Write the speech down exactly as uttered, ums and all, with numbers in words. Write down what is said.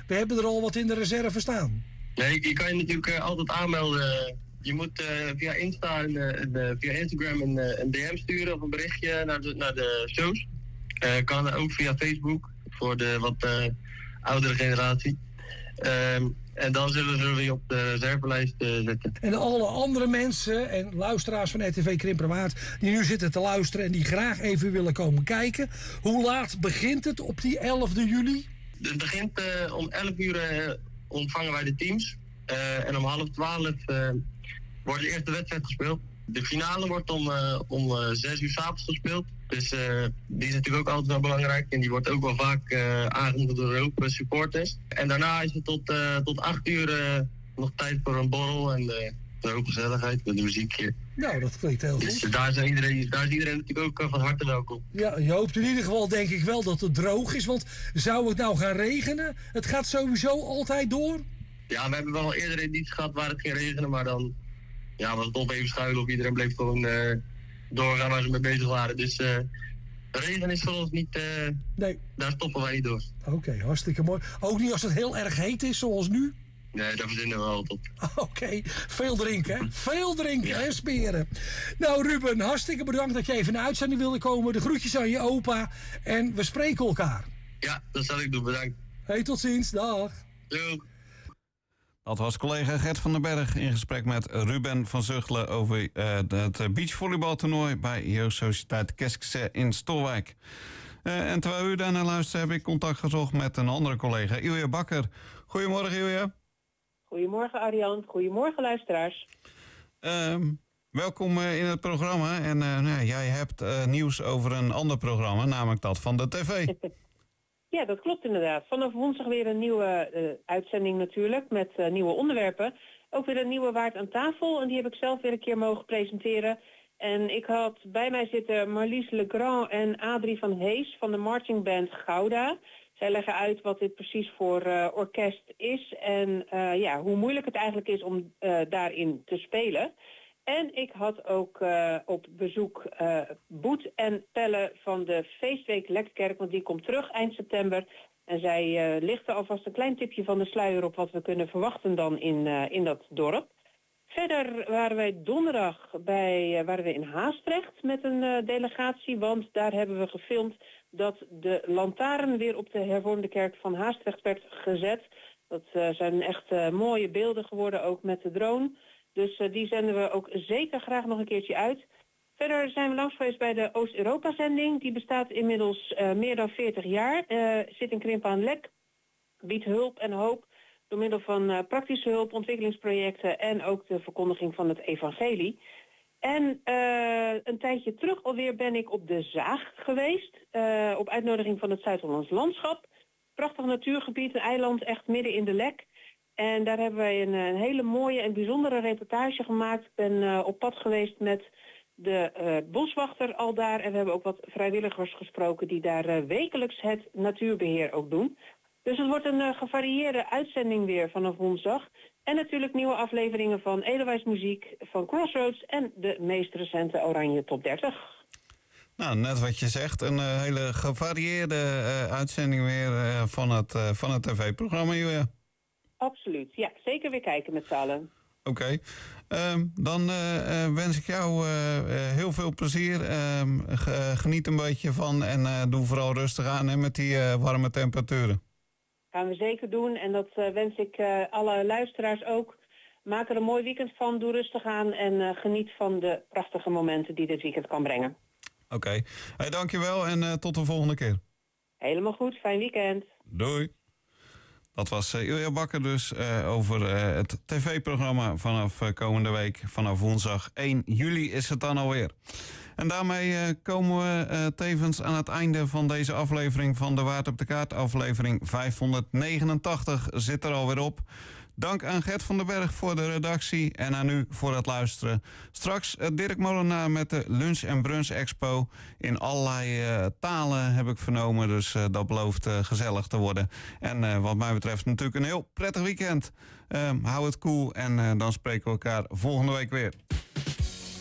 we hebben er al wat in de reserve staan. Nee, je kan je natuurlijk uh, altijd aanmelden. Je moet uh, via Insta en uh, via Instagram een, uh, een D M sturen of een berichtje naar de, naar de shows. Uh, kan ook via Facebook voor de wat uh, oudere generatie. Um, en dan zullen we je op de reservelijst uh, zetten. En alle andere mensen en luisteraars van R T V Krimperwaard die nu zitten te luisteren en die graag even willen komen kijken. Hoe laat begint het op die elfde juli? Het begint uh, om elf uur uh, ontvangen wij de teams. Uh, en om half twaalf uh, wordt de eerste wedstrijd gespeeld. De finale wordt om, uh, om uh, zes uur 's avonds gespeeld. Dus uh, die is natuurlijk ook altijd wel belangrijk. En die wordt ook wel vaak uh, aangemoedigd door de hoop supporters. En daarna is het tot, uh, tot acht uur uh, nog tijd voor een borrel en uh, een hoop gezelligheid met de muziek hier. Nou, dat klinkt heel dus, goed. Daar is, iedereen, daar is iedereen natuurlijk ook uh, van harte welkom. Ja, je hoopt in ieder geval denk ik wel dat het droog is. Want zou het nou gaan regenen? Het gaat sowieso altijd door? Ja, we hebben wel eerder edities gehad waar het ging regenen. Maar dan ja, was het toch even schuilen of iedereen bleef gewoon uh, doorgaan waar ze mee bezig waren. Dus uh, regen is voor ons niet, uh, nee. Daar stoppen wij niet door. Oké, okay, hartstikke mooi. Ook niet als het heel erg heet is zoals nu? Nee, daar verzinnen we wel tot. Oké, okay. Veel drinken, hè? Veel drinken, ja. En speren. Nou Ruben, hartstikke bedankt dat je even in de uitzending wilde komen. De groetjes aan je opa en we spreken elkaar. Ja, dat zal ik doen, bedankt. Hey, tot ziens, dag. Doei. Dat was collega Gert van den Berg in gesprek met Ruben van Zuchtelen over uh, het beachvolleybaltoernooi bij Jeugdsociëteit Keskse in Stolwijk. Uh, en terwijl u daarnaar luistert heb ik contact gezocht met een andere collega, Ilja Bakker. Goedemorgen Ilja. Goedemorgen Arjan, goedemorgen luisteraars. Uh, welkom uh, in het programma en uh, nou, jij hebt uh, nieuws over een ander programma, namelijk dat van de tv. Ja, dat klopt inderdaad. Vanaf woensdag weer een nieuwe uh, uitzending natuurlijk met uh, nieuwe onderwerpen. Ook weer een nieuwe Waard aan tafel en die heb ik zelf weer een keer mogen presenteren. En ik had bij mij zitten Marlies Legrand en Adrie van Hees van de Marching Band Gouda. Zij leggen uit wat dit precies voor uh, orkest is en uh, ja, hoe moeilijk het eigenlijk is om uh, daarin te spelen. En ik had ook uh, op bezoek uh, Boet en Pelle van de Feestweek Lekkerkerk, want die komt terug eind september. En zij uh, lichten alvast een klein tipje van de sluier op wat we kunnen verwachten dan in, uh, in dat dorp. Verder waren wij donderdag bij, uh, waren we in Haastrecht met een uh, delegatie, want daar hebben we gefilmd dat de lantaarn weer op de hervormde kerk van Haastrecht werd gezet. Dat uh, zijn echt uh, mooie beelden geworden, ook met de drone. Dus uh, die zenden we ook zeker graag nog een keertje uit. Verder zijn we langs geweest bij de Oost-Europa-zending. Die bestaat inmiddels uh, meer dan veertig jaar. Uh, zit in Krimpen aan Lek. Biedt hulp en hoop door middel van uh, praktische hulp, ontwikkelingsprojecten en ook de verkondiging van het evangelie. En uh, een tijdje terug alweer ben ik op de Zaag geweest. Uh, op uitnodiging van het Zuid-Hollands Landschap. Prachtig natuurgebied, een eiland echt midden in de Lek. En daar hebben wij een, een hele mooie en bijzondere reportage gemaakt. Ik ben uh, op pad geweest met de uh, boswachter al daar. En we hebben ook wat vrijwilligers gesproken die daar uh, wekelijks het natuurbeheer ook doen. Dus het wordt een uh, gevarieerde uitzending weer vanaf woensdag. En natuurlijk nieuwe afleveringen van Edelwijs Muziek, van Crossroads en de meest recente Oranje Top dertig. Nou, net wat je zegt, een uh, hele gevarieerde uh, uitzending weer uh, van het, uh, van het tv-programma, Julia. Absoluut, ja. Zeker weer kijken met z'n allen. Oké. Okay. Um, dan uh, uh, wens ik jou uh, uh, heel veel plezier. Um, g- geniet een beetje van en uh, doe vooral rustig aan hè, met die uh, warme temperaturen. Gaan we zeker doen en dat uh, wens ik uh, alle luisteraars ook. Maak er een mooi weekend van, doe rustig aan en uh, geniet van de prachtige momenten die dit weekend kan brengen. Oké. Okay. Hey, dankjewel en uh, tot de volgende keer. Helemaal goed, fijn weekend. Doei. Dat was uh, Ilja Bakker dus uh, over uh, het tv-programma vanaf uh, komende week. Vanaf woensdag één juli is het dan alweer. En daarmee uh, komen we uh, tevens aan het einde van deze aflevering van de Waard op de Kaart. Aflevering vijfhonderdnegenentachtig zit er alweer op. Dank aan Gert van den Berg voor de redactie en aan u voor het luisteren. Straks uh, Dirk Molenaar met de Lunch en Brunch Expo. In allerlei uh, talen heb ik vernomen, dus uh, dat belooft uh, gezellig te worden. En uh, wat mij betreft natuurlijk een heel prettig weekend. Uh, hou het cool en uh, dan spreken we elkaar volgende week weer.